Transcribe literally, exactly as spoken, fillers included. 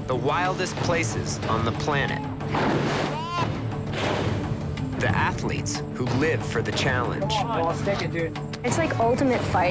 the wildest places on the planet. The athletes who live for the challenge. Oh, stick it, dude. It's like ultimate fight.